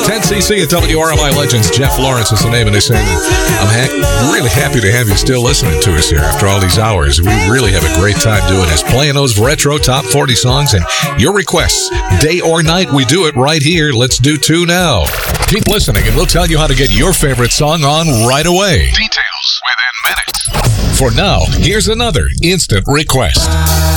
10cc at WRMI Legends. Jeff Lawrence is the name of this thing. I'm really happy to have you still listening to us here after all these hours. We really have a great time doing this, playing those retro top 40 songs and your requests. Day or night, we do it right here. Let's do 2 now. Keep listening and we'll tell you how to get your favorite song on right away. Details within minutes. For now, here's another instant request.